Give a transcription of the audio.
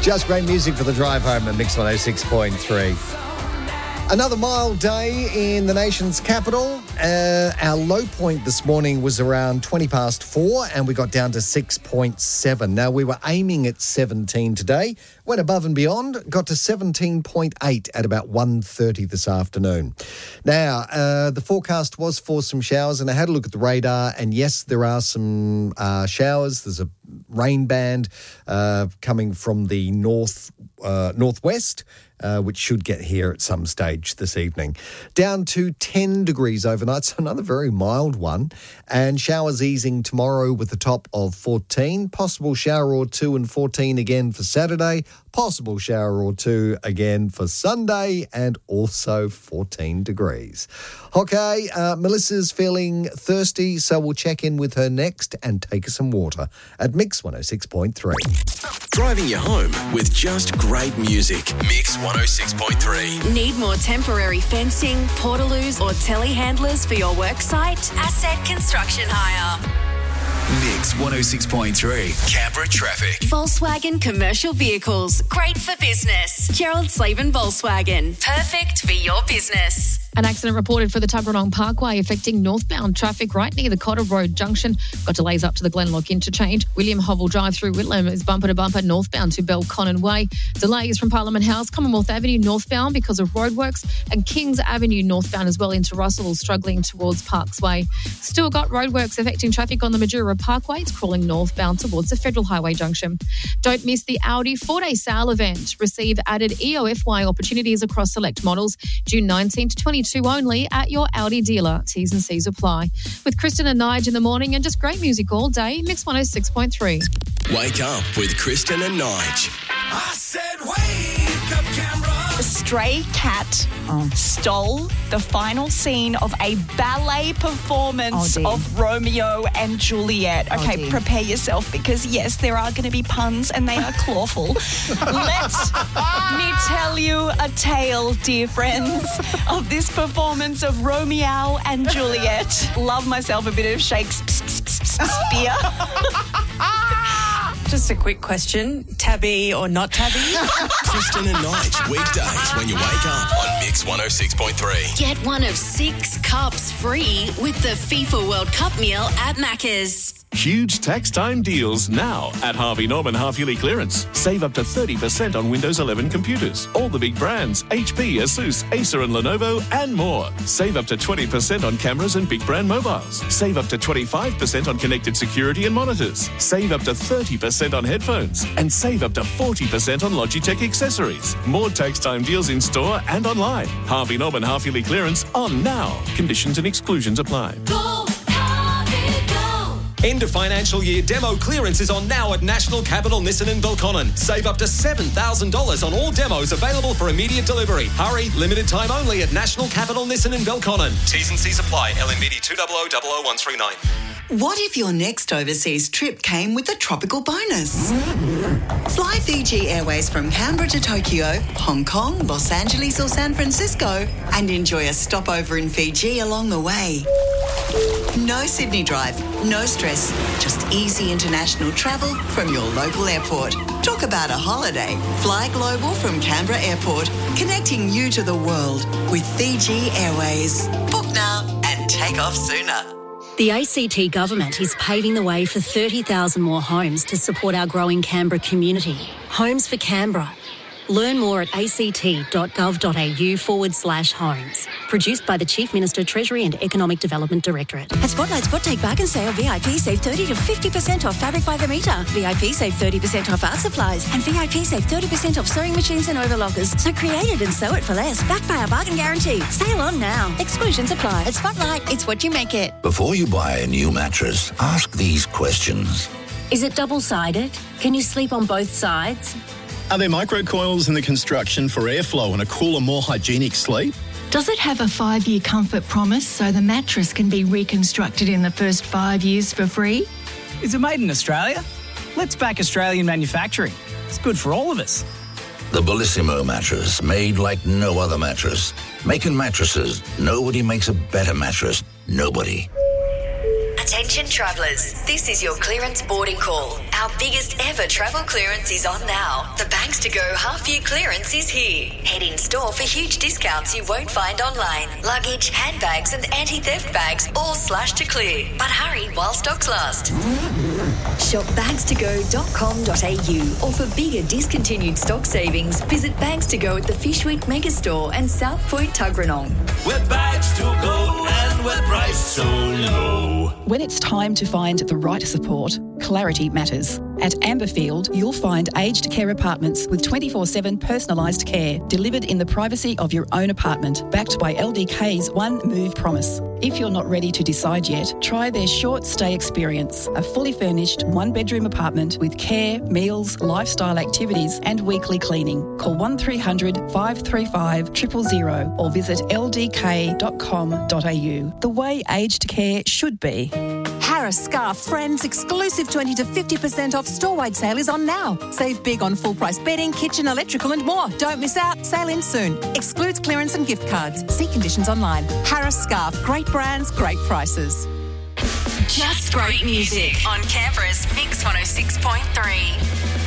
Just great music for the drive home at Mix 106.3. Another mild day in the nation's capital. Our low point this morning was around 20 past 4 and we got down to 6.7. Now, we were aiming at 17 today, went above and beyond, got to 17.8 at about 1:30 this afternoon. Now, the forecast was for some showers and I had a look at the radar and yes, there are some showers. There's a rain band coming from the northwest. Which should get here at some stage this evening. Down to 10 degrees overnight, so another very mild one. And showers easing tomorrow with a top of 14. Possible shower or two and 14 again for Saturday. Possible shower or two again for Sunday and also 14 degrees. Okay, Melissa's feeling thirsty, so we'll check in with her next and take her some water at Mix 106.3. Driving you home with just great music. Mix 106.3. Need more temporary fencing, portaloos or telehandlers for your work site? Asset Construction Hire. Mix 106.3. Canberra traffic. Volkswagen Commercial Vehicles. Great for business. Gerald Slavin Volkswagen. Perfect for your business. An accident reported for the Tuggeranong Parkway affecting northbound traffic right near the Cotter Road junction. Got delays up to the Glenlock interchange. William Hovell Drive through Whitlam is bumper to bumper northbound to Belconnen Way. Delays from Parliament House, Commonwealth Avenue northbound because of roadworks, and Kings Avenue northbound as well into Russell, struggling towards Parks Way. Still got roadworks affecting traffic on the Majura Parkway. It's crawling northbound towards the Federal Highway junction. Don't miss the Audi 4-day sale event. Receive added EOFY opportunities across select models June 19 to 22 only at your Audi dealer. T's and C's apply. With Kristen and Nige in the morning and just great music all day, Mix 106.3. Wake up with Kristen and Nige. I said wake up, Canberra. A stray cat stole the final scene of a ballet performance of Romeo and Juliet. Okay, prepare yourself because, yes, there are going to be puns and they are clawful. Let me tell you a tale, dear friends, of this performance of Romeo and Juliet. Love myself a bit of Shakespeare. Just a quick question, tabby or not tabby? Kristen and Nige, weekdays when you wake up on Mix 106.3. Get one of 6 cups free with the FIFA World Cup meal at Macca's. Huge tax time deals now at Harvey Norman half-yearly clearance. Save up to 30% on Windows 11 computers. All the big brands, HP, Asus, Acer and Lenovo and more. Save up to 20% on cameras and big brand mobiles. Save up to 25% on connected security and monitors. Save up to 30% on headphones. And save up to 40% on Logitech accessories. More tax time deals in store and online. Harvey Norman half-yearly clearance on now. Conditions and exclusions apply. End of financial year demo clearance is on now at National Capital Nissan in Belconnen. Save up to $7,000 on all demos available for immediate delivery. Hurry, limited time only at National Capital Nissan in Belconnen. T's and C's apply. LMBD 200 What if your next overseas trip came with a tropical bonus? Fly Fiji Airways from Canberra to Tokyo, Hong Kong, Los Angeles or San Francisco and enjoy a stopover in Fiji along the way. No Sydney drive, no stress, just easy international travel from your local airport. Talk about a holiday. Fly global from Canberra Airport, connecting you to the world with Fiji Airways. Book now and take off sooner. The ACT Government is paving the way for 30,000 more homes to support our growing Canberra community. Homes for Canberra. Learn more at act.gov.au/homes. Produced by the Chief Minister, Treasury and Economic Development Directorate. At Spotlight's got take back and sale, VIP save 30 to 50% off fabric by the metre. VIP save 30% off art supplies. And VIP save 30% off sewing machines and overlockers. So create it and sew it for less. Backed by our bargain guarantee. Sale on now. Exclusions apply. At Spotlight, it's what you make it. Before you buy a new mattress, ask these questions. Is it double-sided? Can you sleep on both sides? Are there microcoils in the construction for airflow and a cooler, more hygienic sleep? Does it have a 5-year comfort promise so the mattress can be reconstructed in the first 5 years for free? Is it made in Australia? Let's back Australian manufacturing. It's good for all of us. The Bellissimo mattress, made like no other mattress. Making mattresses, nobody makes a better mattress. Nobody. At Attention travellers, this is your clearance boarding call. Our biggest ever travel clearance is on now. The Banks to Go half-year clearance is here. Head in store for huge discounts you won't find online. Luggage, handbags and anti-theft bags all slashed to clear. But hurry while stocks last. Shop bagstogo.com.au or for bigger discontinued stock savings, visit Bags to Go at the Fishwick Megastore and South Point Tuggeranong. We're bags to go and we're priced so low. When it's time to find the right support, clarity matters. At Amberfield, you'll find aged care apartments with 24/7 personalised care delivered in the privacy of your own apartment, backed by LDK's One Move promise. If you're not ready to decide yet, try their short stay experience, a fully furnished one-bedroom apartment with care, meals, lifestyle activities and weekly cleaning. Call 1300 535 000 or visit ldk.com.au. The way aged care should be. Harris Scarf Friends exclusive 20 to 50% off store-wide sale is on now. Save big on full-price bedding, kitchen, electrical and more. Don't miss out. Sale ends soon. Excludes clearance and gift cards. See conditions online. Harris Scarf. Great brands, great prices. Just great music on Canberra's Mix 106.3.